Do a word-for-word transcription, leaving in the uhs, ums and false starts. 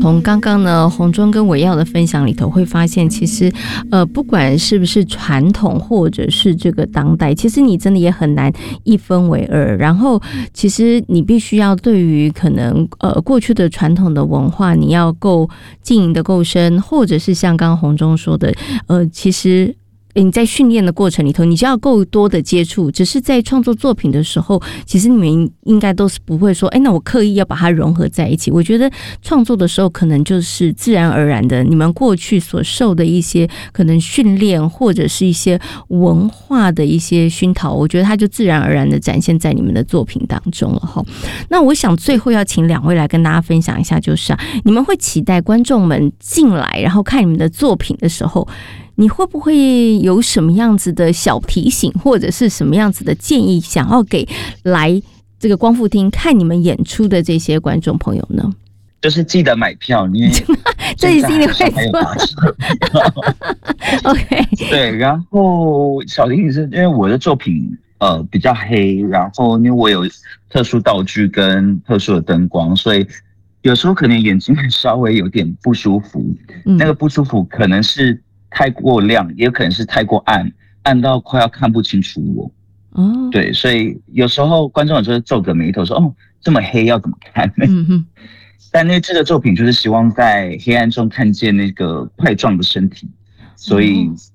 从刚刚呢洪忠跟伟耀的分享里头会发现，其实呃不管是不是传统或者是这个当代，其实你真的也很难一分为二。然后其实你必须要对于可能呃过去的传统的文化，你要够经营的够深，或者是像刚刚洪忠说的，呃其实你在训练的过程里头，你就要够多的接触。只是在创作作品的时候，其实你们应该都是不会说，哎，那我刻意要把它融合在一起。我觉得创作的时候，可能就是自然而然的，你们过去所受的一些可能训练，或者是一些文化的一些熏陶，我觉得它就自然而然的展现在你们的作品当中了哈。那我想最后要请两位来跟大家分享一下，就是啊，你们会期待观众们进来，然后看你们的作品的时候，你会不会有什么样子的小提醒，或者是什么样子的建议，想要给来这个光复厅看你们演出的这些观众朋友呢？ 就是记得买票，因为这一定会说。OK， 对，然后小提醒是因为我的作品呃比较黑，然后因为我有特殊道具跟特殊的灯光，所以有时候可能眼睛会稍微有点不舒服。嗯、那个不舒服可能是太过亮，也有可能是太过暗，暗到快要看不清楚我。哦，对，所以有时候观众有时候皱着眉头说：“哦，这么黑要怎么看呢？”嗯哼。但因为这个作品就是希望在黑暗中看见那个块状的身体，所以